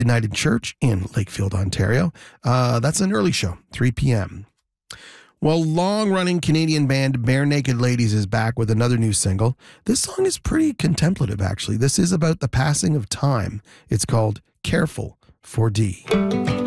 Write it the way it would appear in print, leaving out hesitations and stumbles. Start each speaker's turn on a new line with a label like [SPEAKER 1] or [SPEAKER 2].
[SPEAKER 1] United Church in Lakefield, Ontario. That's an early show, 3 p.m. Well, long-running Canadian band Bare Naked Ladies is back with another new single. This song is pretty contemplative, actually. This is about the passing of time. It's called Careful for D.